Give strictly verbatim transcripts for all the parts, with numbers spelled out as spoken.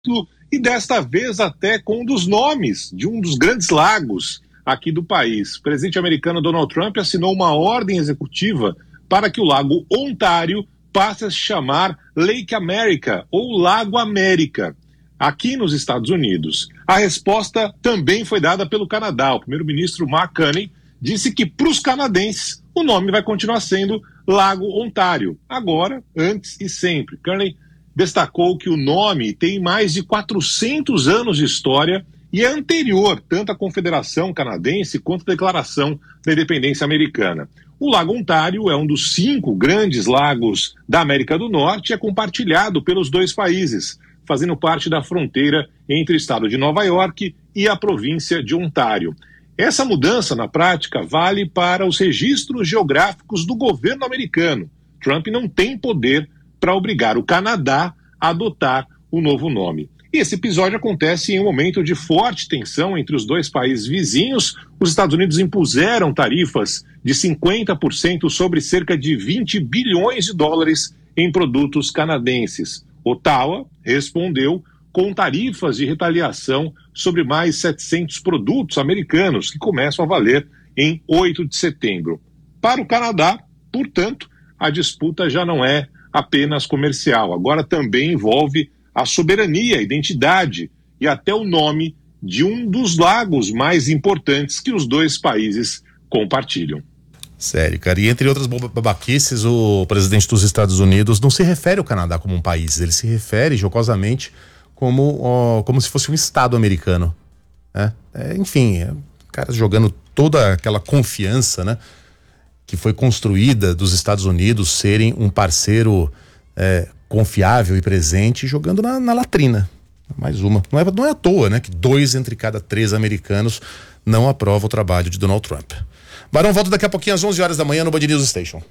e desta vez até com um dos nomes de um dos grandes lagos aqui do país. O presidente americano Donald Trump assinou uma ordem executiva para que o lago Ontário passe a se chamar Lake America, ou Lago América, aqui nos Estados Unidos. A resposta também foi dada pelo Canadá. O primeiro-ministro Mark Carney disse que para os canadenses o nome vai continuar sendo Lago Ontário, agora, antes e sempre. Carney destacou que o nome tem mais de quatrocentos anos de história e é anterior tanto à Confederação Canadense quanto à Declaração da Independência Americana. O Lago Ontário é um dos cinco grandes lagos da América do Norte e é compartilhado pelos dois países, fazendo parte da fronteira entre o estado de Nova York e a província de Ontário. Essa mudança, na prática, vale para os registros geográficos do governo americano. Trump não tem poder para obrigar o Canadá a adotar o novo nome. E esse episódio acontece em um momento de forte tensão entre os dois países vizinhos. Os Estados Unidos impuseram tarifas de cinquenta por cento sobre cerca de vinte bilhões de dólares em produtos canadenses. Ottawa respondeu com tarifas de retaliação sobre mais setecentos produtos americanos, que começam a valer em oito de setembro. Para o Canadá, portanto, a disputa já não é apenas comercial, agora também envolve a soberania, a identidade e até o nome de um dos lagos mais importantes que os dois países compartilham. Sério, cara. E entre outras babaquices, o presidente dos Estados Unidos não se refere ao Canadá como um país, ele se refere jocosamente como, ó, como se fosse um estado americano. Né? É, enfim, é, cara jogando toda aquela confiança, né, que foi construída dos Estados Unidos serem um parceiro é, confiável e presente, jogando na, na latrina. Mais uma. Não é, não é à toa, né, que dois entre cada três americanos não aprovam o trabalho de Donald Trump. Barão, volta daqui a pouquinho às onze horas da manhã no Band News Station.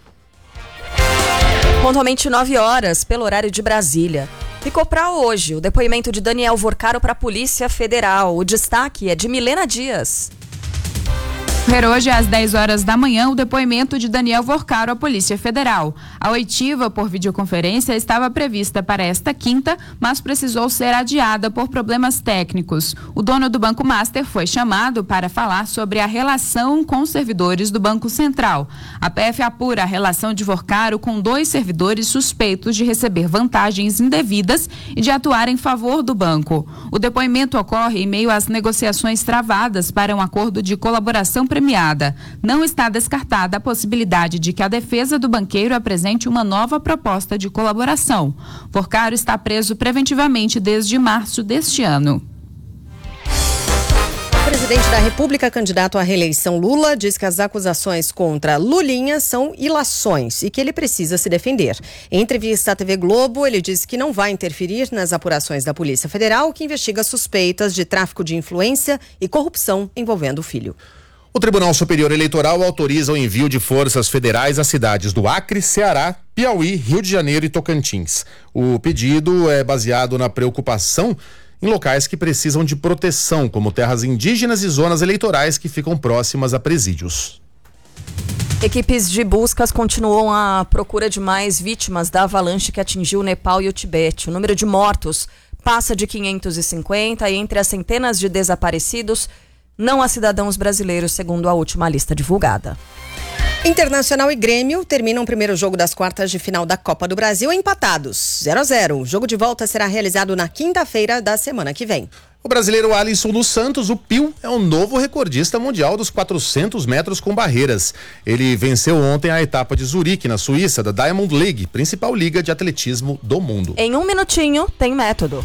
Pontualmente nove horas, pelo horário de Brasília. Ficou para hoje o depoimento de Daniel Vorcaro para a Polícia Federal. O destaque é de Milena Dias. Hoje, às dez horas da manhã, o depoimento de Daniel Vorcaro à Polícia Federal. A oitiva por videoconferência estava prevista para esta quinta, mas precisou ser adiada por problemas técnicos. O dono do Banco Master foi chamado para falar sobre a relação com os servidores do Banco Central. A P F apura a relação de Vorcaro com dois servidores suspeitos de receber vantagens indevidas e de atuar em favor do banco. O depoimento ocorre em meio às negociações travadas para um acordo de colaboração premiada. Não está descartada a possibilidade de que a defesa do banqueiro apresente uma nova proposta de colaboração. Vorcaro está preso preventivamente desde março deste ano. O presidente da República, candidato à reeleição Lula, diz que as acusações contra Lulinha são ilações e que ele precisa se defender. Em entrevista à T V Globo, ele disse que não vai interferir nas apurações da Polícia Federal, que investiga suspeitas de tráfico de influência e corrupção envolvendo o filho. O Tribunal Superior Eleitoral autoriza o envio de forças federais às cidades do Acre, Ceará, Piauí, Rio de Janeiro e Tocantins. O pedido é baseado na preocupação em locais que precisam de proteção, como terras indígenas e zonas eleitorais que ficam próximas a presídios. Equipes de buscas continuam à procura de mais vítimas da avalanche que atingiu o Nepal e o Tibete. O número de mortos passa de quinhentos e cinquenta e entre as centenas de desaparecidos, não há cidadãos brasileiros, segundo a última lista divulgada. Internacional e Grêmio terminam o primeiro jogo das quartas de final da Copa do Brasil empatados, zero a zero. O jogo de volta será realizado na quinta-feira da semana que vem. O brasileiro Alisson dos Santos, o Pio, é o novo recordista mundial dos quatrocentos metros com barreiras. Ele venceu ontem a etapa de Zurique, na Suíça, da Diamond League, principal liga de atletismo do mundo. Em um minutinho, tem método.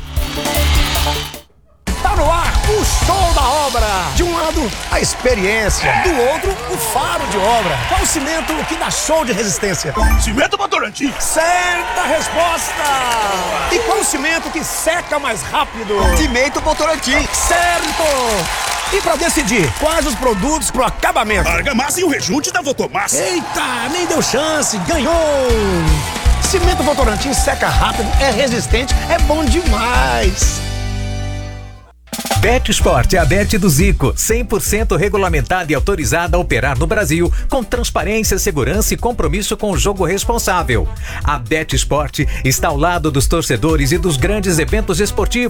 Tá no ar o show da obra. De um lado, a experiência. Do outro, o faro de obra. Qual o cimento que dá show de resistência? Cimento Votorantim. Certa resposta. E qual o cimento que seca mais rápido? Cimento Votorantim. Certo. E pra decidir quais os produtos pro acabamento? Argamassa e o rejunte da Votomassa. Eita, nem deu chance. Ganhou. Cimento Votorantim seca rápido, é resistente, é bom demais. Bet Sport é a Bet do Zico, cem por cento regulamentada e autorizada a operar no Brasil, com transparência, segurança e compromisso com o jogo responsável. A Bet Sport está ao lado dos torcedores e dos grandes eventos esportivos.